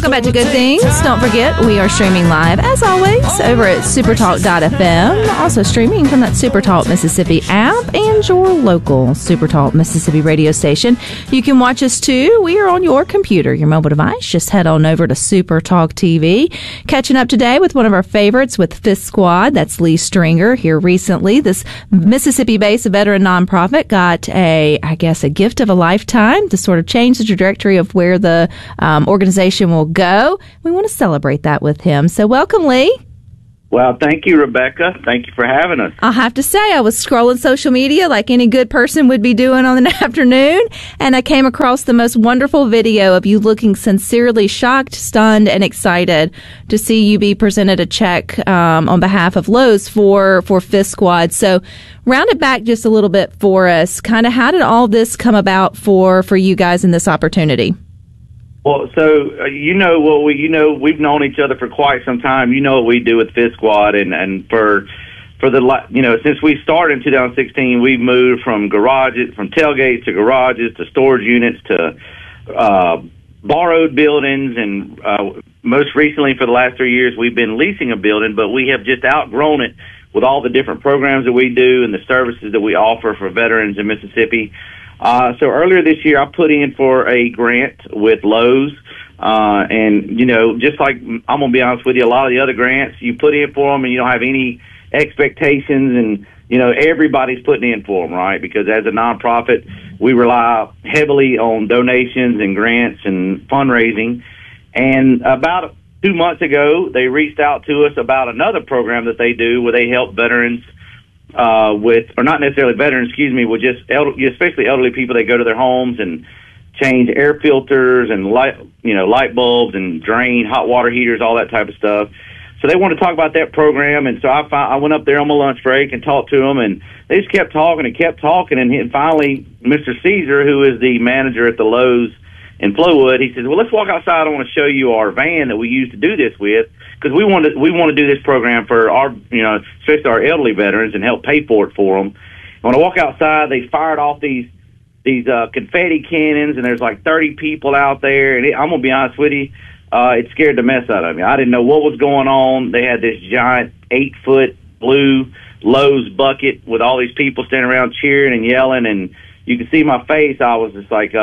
Welcome back to Good Things. Don't forget, we are streaming live, as always, over at supertalk.fm. Also streaming from that Supertalk Mississippi app and your local Supertalk Mississippi radio station. You can watch us, too. We are on your computer, your mobile device. Just head on over to Supertalk TV. Catching up today with one of our favorites with Fifth Squad. That's Lee Stringer here recently. This Mississippi-based veteran nonprofit got a gift of a lifetime to sort of change the trajectory of where the organization will go. We want to celebrate that with him. So welcome, Lee. Well, thank you, Rebecca. Thank you for having us. I'll have to say, I was scrolling social media like any good person would be doing on an afternoon, and I came across the most wonderful video of you looking sincerely shocked, stunned, and excited to see you be presented a check on behalf of Lowe's for Fifth Squad. So round it back just a little bit for us. Kind of how did all this come about for you guys in this opportunity? Well, so we've known each other for quite some time. You know what we do with Fifth Squad, and for the since we started in 2016, we've moved from tailgates to garages to storage units to borrowed buildings, and most recently for the last 3 years we've been leasing a building, but we have just outgrown it with all the different programs that we do and the services that we offer for veterans in Mississippi. So earlier this year, I put in for a grant with Lowe's, and just like I'm gonna be honest with you, a lot of the other grants you put in for them and you don't have any expectations, and everybody's putting in for them, right? Because as a nonprofit, we rely heavily on donations and grants and fundraising. And about 2 months ago, they reached out to us about another program that they do where they help veterans. Or not necessarily veterans, with just especially elderly people. They go to their homes and change air filters and light bulbs and drain hot water heaters, all that type of stuff. So they want to talk about that program, and so I went up there on my lunch break and talked to them, and they just kept talking, and finally, Mr. Caesar, who is the manager at the Lowe's in Flowood, he says, "Well, let's walk outside. I want to show you our van that we use to do this with, because we want to do this program for our, especially our elderly veterans, and help pay for it for them." And when I walk outside, they fired off these confetti cannons, and there's like 30 people out there. And I'm gonna be honest with you, it scared the mess out of me. I didn't know what was going on. They had this giant 8-foot blue Lowe's bucket with all these people standing around cheering and yelling, and you can see my face. I was just like,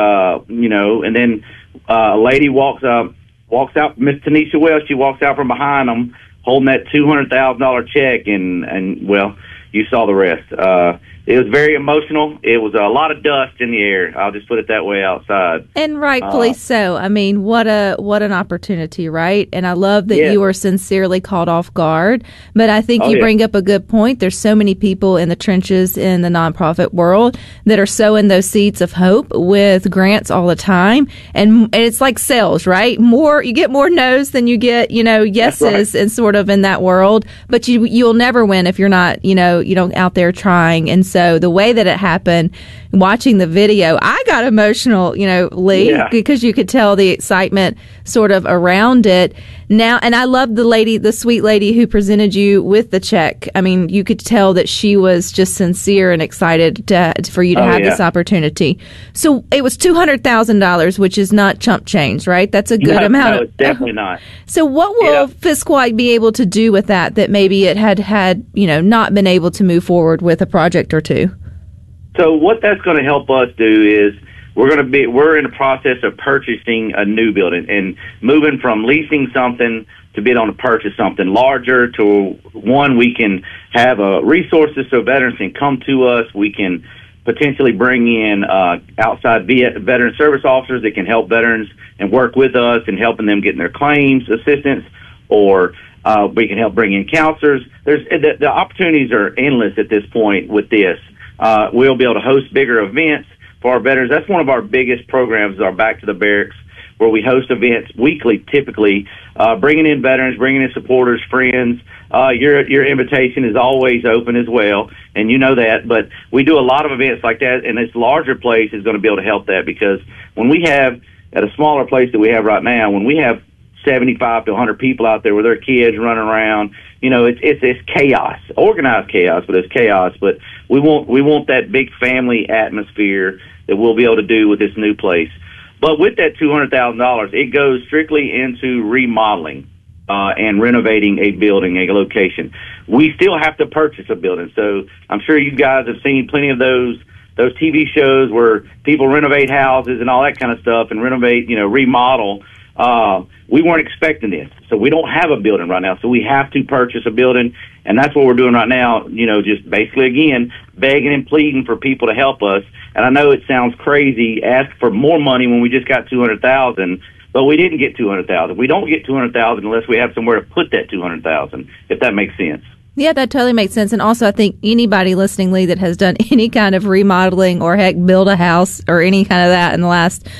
and then a lady walks out, Miss Tanisha Wells. She walks out from behind them holding that $200,000 check, and well, you saw the rest. It was very emotional. It was a lot of dust in the air. I'll just put it that way outside. And rightfully so. I mean, what an opportunity, right? And I love that you were sincerely caught off guard. But I think you bring up a good point. There's so many people in the trenches in the nonprofit world that are so in those seats of hope with grants all the time. And it's like sales, right? You get more no's than you get, yeses, and sort of in that world. But you'll never win if you're not, you don't out there trying. And so the way that it happened, watching the video, I got emotional, Lee, because you could tell the excitement sort of around it. Now, and I love the sweet lady who presented you with the check. I mean, you could tell that she was just sincere and excited for you to have this opportunity. So it was $200,000, which is not chump change, right? That's a good amount. No, it's definitely not. So what will Fifth Squad be able to do with that maybe it had not been able to move forward with a project or two? So what that's going to help us do is we're in the process of purchasing a new building and moving from leasing something to being able to purchase something larger to one we can have resources so veterans can come to us. We can potentially bring in outside veteran service officers that can help veterans and work with us and helping them getting their claims assistance, or we can help bring in counselors. The opportunities are endless at this point with this. We'll be able to host bigger events for our veterans. That's one of our biggest programs, our Back to the Barracks, where we host events weekly, typically, bringing in veterans, bringing in supporters, friends. Your invitation is always open as well, and you know that. But we do a lot of events like that, and this larger place is going to be able to help that, because when we have, at a smaller place that we have right now, when we have 75 to 100 people out there with their kids running around, it's chaos, organized chaos, but it's chaos. But we want that big family atmosphere that we'll be able to do with this new place. But with that $200,000, it goes strictly into remodeling and renovating a building, a location. We still have to purchase a building. So I'm sure you guys have seen plenty of those TV shows where people renovate houses and all that kind of stuff and renovate, remodel. We weren't expecting this. So we don't have a building right now. So we have to purchase a building. And that's what we're doing right now, just basically, again, begging and pleading for people to help us. And I know it sounds crazy, ask for more money when we just got $200,000, but we didn't get $200,000. We don't get $200,000 unless we have somewhere to put that $200,000, if that makes sense. Yeah, that totally makes sense. And also, I think anybody listening, Lee, that has done any kind of remodeling or heck, build a house or any kind of that in the last